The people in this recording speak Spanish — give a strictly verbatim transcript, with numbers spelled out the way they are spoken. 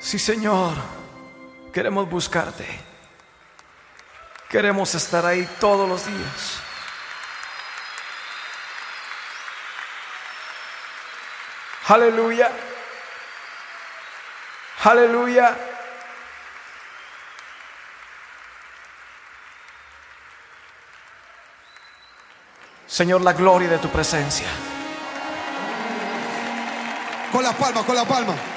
Sí, Señor, queremos buscarte. Queremos estar ahí todos los días. Aleluya. Aleluya. Señor, la gloria de tu presencia. Con las palmas, con las palmas.